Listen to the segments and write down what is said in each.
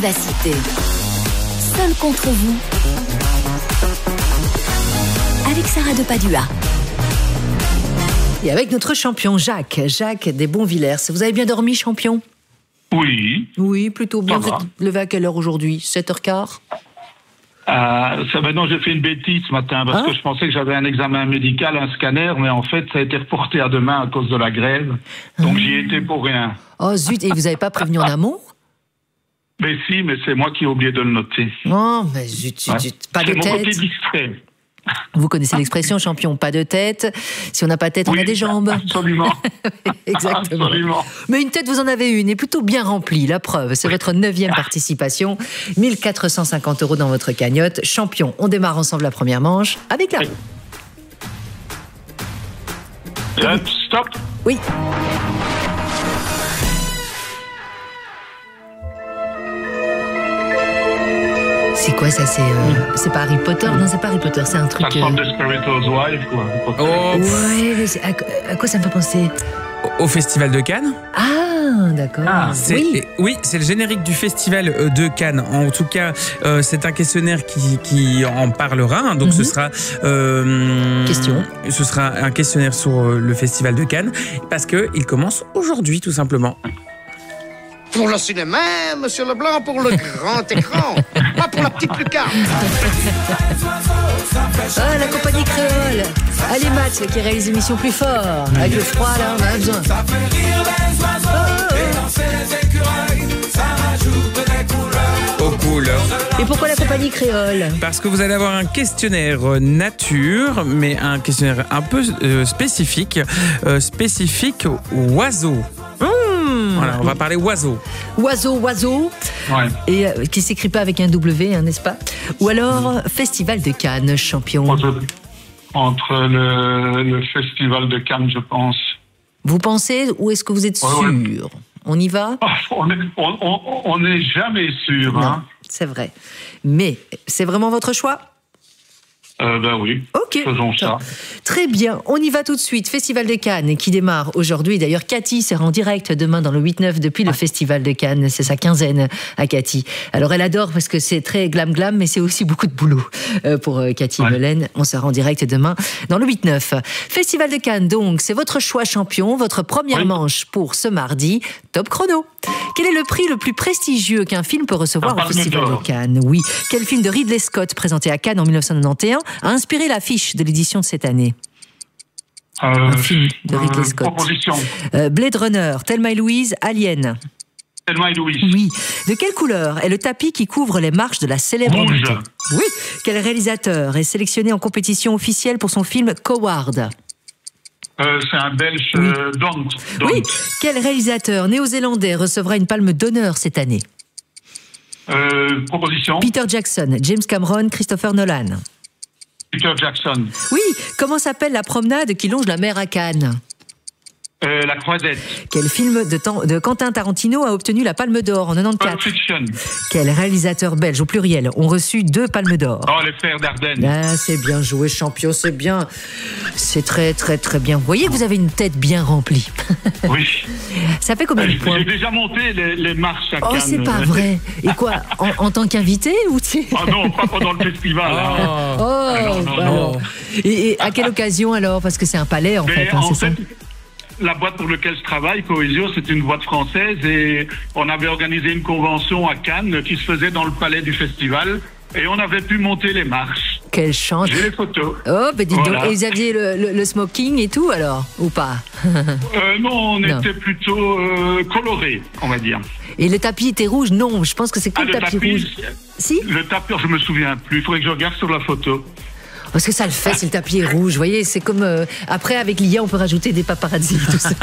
vivacité. Seul contre vous, avec Sarah de Padua. Et avec notre champion Jacques des Bonvillers. Vous avez bien dormi, champion? Oui. Oui, plutôt bien. Ça va. Vous êtes levé à quelle heure aujourd'hui? 7h15? Non, j'ai fait une bêtise ce matin parce que je pensais que j'avais un examen médical, un scanner, mais en fait, ça a été reporté à demain à cause de la grève. Donc, j'y étais pour rien. Oh zut, et vous n'avez pas prévenu en amont? Mais si, mais c'est moi qui ai oublié de le noter. Oh, mais zut, pas de C'est mon côté tête. distrait. Vous connaissez l'expression, champion, pas de tête. Si on n'a pas de tête, on a des jambes. Absolument. Exactement. Absolument. Mais une tête, vous en avez une, et plutôt bien remplie. La preuve, c'est votre 9e participation. 1 450 € dans votre cagnotte. Champion, on démarre ensemble la première manche avec la... Stop. Oui. C'est quoi ça? C'est pas Harry Potter? Non, c'est pas Harry Potter, c'est un truc... Ça ressemble Desperate Housewives, quoi. Oh, Ouais, mais à quoi ça me fait penser? au Festival de Cannes. Ah, d'accord. Oui. C'est le générique du Festival de Cannes. En tout cas, c'est un questionnaire qui en parlera. Donc, ce sera Ce sera un questionnaire sur le Festival de Cannes parce qu'il commence aujourd'hui, tout simplement. Pour le cinéma, Monsieur Leblanc, pour le grand écran, pas pour la petite lucarne. Ah, la compagnie créole. Allez, Matt, qui réalise l'émission Plus Fort. Avec le froid, là, on a besoin. Au cool. Et pourquoi la compagnie créole? Parce que vous allez avoir un questionnaire nature, mais un questionnaire un peu spécifique oiseau. Voilà, on va parler oiseau. Oiseau. Ouais. Et qui s'écrit pas avec un W, hein, n'est-ce pas? Ou alors, Festival de Cannes, champion. Entre le Festival de Cannes, je pense. Vous pensez, ou est-ce que vous êtes sûr? Ouais. On y va? On n'est jamais sûr. Non, Hein. c'est vrai. Mais c'est vraiment votre choix? Ben oui, Ok. faisons ça. Très bien, on y va tout de suite. Festival de Cannes qui démarre aujourd'hui. D'ailleurs, Cathy sera en direct demain dans le 8-9 depuis le Festival de Cannes. C'est sa quinzaine à Cathy. Alors, elle adore parce que c'est très glam, mais c'est aussi beaucoup de boulot pour Cathy Melaine. On sera en direct demain dans le 8-9. Festival de Cannes, donc, c'est votre choix champion, votre première manche pour ce mardi. Top chrono. Quel est le prix le plus prestigieux qu'un film peut recevoir au Festival de Cannes? Oui. Quel film de Ridley Scott, présenté à Cannes en 1991, a inspiré l'affiche de l'édition de cette année? Un film de Ridley Scott. Proposition. Blade Runner, Thelma et Louise, Alien. Thelma et Louise. Oui. De quelle couleur est le tapis qui couvre les marches de la célèbre Rouge. montée? Oui. Quel réalisateur est sélectionné en compétition officielle pour son film Coward? C'est un Belge, Don't. Oui. Quel réalisateur néo-zélandais recevra une palme d'honneur cette année? Proposition. Peter Jackson, James Cameron, Christopher Nolan. Peter Jackson. Oui. Comment s'appelle la promenade qui longe la mer à Cannes? La Croisette. Quel film de Quentin Tarantino a obtenu la Palme d'Or en 94? Pulp Fiction. Quel réalisateur belge au pluriel ont reçu 2 Palmes d'Or? Oh, les Frères Dardenne. Ah, c'est bien joué, champion, c'est bien. C'est très, très, très bien. Vous voyez, vous avez une tête bien remplie. Oui. Ça fait combien de points? J'ai déjà monté les marches à Cannes. Oh, c'est pas vrai. Et quoi, en tant qu'invité ou Ah non, pas pendant le festival. Hein. Oh, non, bah non. non. Et à quelle occasion alors? Parce que c'est un palais en fait, Mais hein, en c'est fait, ça? la boîte pour laquelle je travaille, Cohésio, c'est une boîte française et on avait organisé une convention à Cannes qui se faisait dans le palais du festival et on avait pu monter les marches. Quelle chance. J'ai les photos. Oh, bah dites Voilà. donc. Et vous aviez le smoking et tout alors? Ou pas? Non, on Non. était plutôt colorés, on va dire. Et le tapis était rouge? Non, je pense que c'est que le tapis rouge. Si? Le tapis, je me souviens plus. Il faudrait que je regarde sur la photo. Parce que ça le fait si le tapis est rouge. Vous voyez, c'est comme... après, avec l'IA, on peut rajouter des paparazzis, tout ça.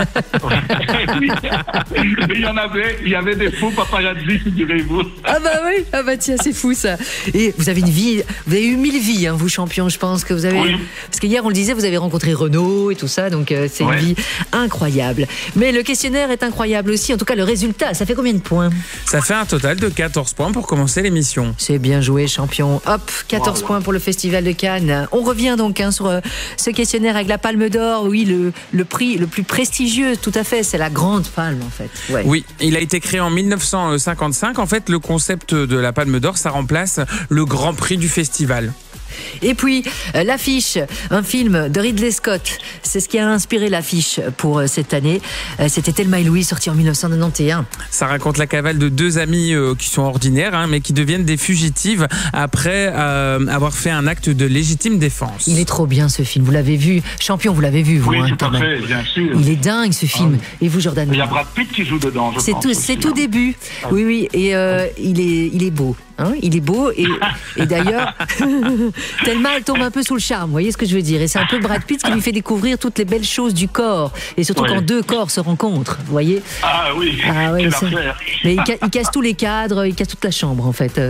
Il y avait des faux paparazzi, figurez-vous. Ah bah oui, ah bah tiens, c'est fou ça. Et vous avez une vie, vous avez eu 1000 vies, hein, vous champion, je pense que vous avez... Oui. Parce qu'hier, on le disait, vous avez rencontré Renaud et tout ça, donc c'est une vie incroyable. Mais le questionnaire est incroyable aussi, en tout cas le résultat, ça fait combien de points? Ça fait un total de 14 points pour commencer l'émission. C'est bien joué, champion. Hop, 14 points pour le Festival de Cannes. On revient donc sur ce questionnaire avec la Palme d'Or. Oui, le prix le plus prestigieux, tout à fait, c'est la Grande Palme en fait. Ouais. Oui, il a été créé en 1955. En fait, le concept de la Palme d'Or, ça remplace le Grand Prix du festival. Et puis, l'affiche, un film de Ridley Scott. C'est ce qui a inspiré l'affiche pour cette année. C'était Thelma et Louise, sorti en 1991. Ça raconte la cavale de deux amies qui sont ordinaires, mais qui deviennent des fugitives après avoir fait un acte de légitime défense. Il est trop bien ce film, vous l'avez vu. Champion, vous l'avez vu, vous. Oui, hein, tout à fait, bien sûr. Il est dingue ce film. Et vous, Jordan? Il y a Brad Pitt qui joue dedans, je pense. C'est tout début. Oui, et il est beau. Hein, il est beau et d'ailleurs Thelma elle tombe un peu sous le charme, vous voyez ce que je veux dire, et c'est un peu Brad Pitt qui lui fait découvrir toutes les belles choses du corps et surtout quand deux corps se rencontrent, vous voyez. Ah oui, quelle affaire. Mais il casse tous les cadres, il casse toute la chambre en fait.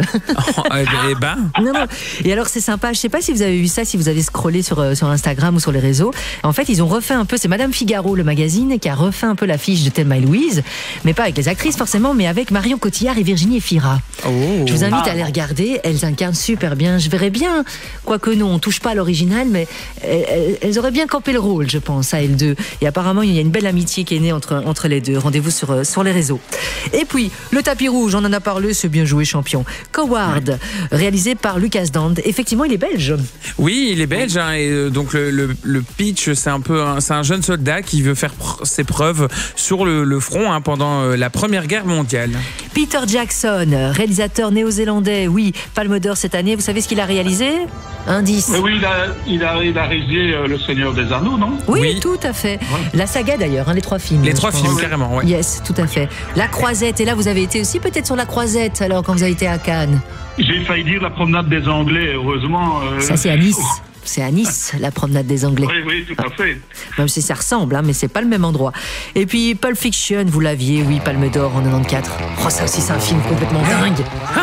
Eh ben. Non. Et alors c'est sympa, je sais pas si vous avez vu ça, si vous avez scrollé sur Instagram ou sur les réseaux. En fait ils ont refait un peu, c'est Madame Figaro le magazine qui a refait un peu l'affiche de Thelma et Louise, mais pas avec les actrices forcément, mais avec Marion Cotillard et Virginie Efira. Je vous invite à les regarder, elles incarnent super bien. Je verrais bien, quoique non, on touche pas à l'original, mais elles auraient bien campé le rôle, je pense, à elles deux. Et apparemment, il y a une belle amitié qui est née entre les deux. Rendez-vous sur les réseaux. Et puis, le tapis rouge, on en a parlé, c'est bien joué, champion. Coward, réalisé par Lucas Dand. Effectivement, il est belge. Oui, il est belge, hein, et donc le pitch, c'est un jeune soldat qui veut faire ses preuves sur le front pendant la Première Guerre mondiale. Peter Jackson, réalisateur néo-zélandais, oui, Palme d'Or cette année. Vous savez ce qu'il a réalisé? Indice. Oui, il a réalisé Le Seigneur des Anneaux, non? Oui, tout à fait. Ouais. La saga d'ailleurs, les 3 films. Les 3 films, carrément, ouais. Yes, tout à fait. La Croisette, et là vous avez été aussi peut-être sur la Croisette, alors quand vous avez été à Cannes. J'ai failli dire la promenade des Anglais, heureusement. Ça c'est à Nice. C'est à Nice, la promenade des Anglais. Oui, tout à fait. Même si ça ressemble, mais c'est pas le même endroit. Et puis Pulp Fiction, vous l'aviez, oui, Palme d'Or en 94. Oh, ça aussi, c'est un film complètement dingue.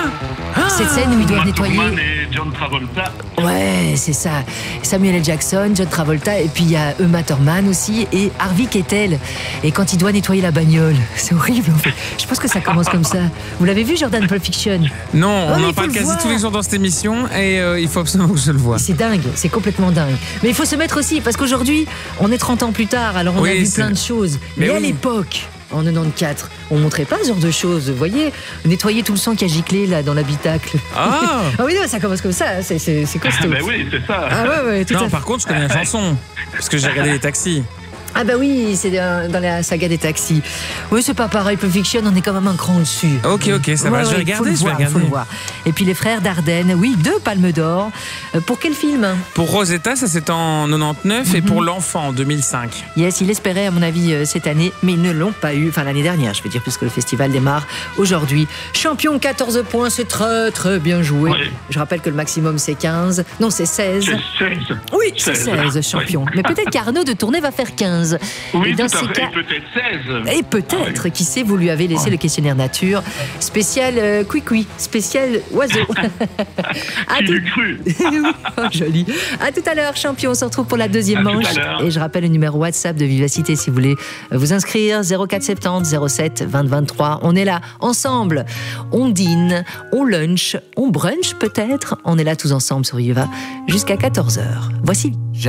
Cette scène où ils doivent nettoyer. Et John Travolta. Ouais, c'est ça. Samuel L. Jackson, John Travolta, et puis il y a Uma Thurman aussi, et Harvey Keitel. Et quand il doit nettoyer la bagnole, c'est horrible en fait. Je pense que ça commence comme ça. Vous l'avez vu, Jordan, Pulp Fiction? Non, on en parle quasi tous les jours dans cette émission, et il faut absolument que je le voie. C'est dingue, c'est complètement dingue. Mais il faut se mettre aussi, parce qu'aujourd'hui, on est 30 ans plus tard, alors on a vu plein de choses. Mais à l'époque, en 94, on montrait pas ce genre de choses, vous voyez, nettoyer tout le sang qui a giclé là dans l'habitacle. Ah oui, non, ça commence comme ça, c'est costaud. Ben oui, c'est ça. Ah ouais, tout non, par contre, je connais la chanson, parce que j'ai regardé les taxis. Ah bah oui, c'est dans la saga des taxis. Oui, c'est pas pareil, Pulp Fiction, on est quand même un cran dessus. Ok, ça va, je vais regarder, faut le voir. Et puis les frères Dardenne, oui, 2 Palmes d'Or. Pour quel film? Pour Rosetta, ça c'est en 99, et pour L'Enfant en 2005. Yes, il espérait à mon avis cette année, mais ils ne l'ont pas eu, enfin l'année dernière, je veux dire, puisque le festival démarre aujourd'hui. Champion, 14 points, c'est très très bien joué. Oui. Je rappelle que le maximum c'est 15, non c'est 16. C'est 16. Oui, c'est 16 champion. Mais peut-être qu'Arnaud de Tournai va faire 15. Oui, et dans tout à ces fait, cas... peut-être 16. Et peut-être, qui sait, vous lui avez laissé le questionnaire nature. Spécial Cuicui, spécial oiseau. Qui l'eût cru? Oh, joli. À tout à l'heure, champion. On se retrouve pour la deuxième manche. Et je rappelle le numéro WhatsApp de Vivacité si vous voulez vous inscrire. 0470 07 20 23. On est là ensemble. On dîne, on lunch, on brunch peut-être. On est là tous ensemble sur Viva jusqu'à 14h. Voici.